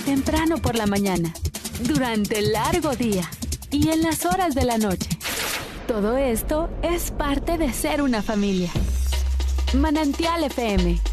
temprano por la mañana, durante el largo día y en las horas de la noche. Todo esto es parte de ser una familia. Manantial FM,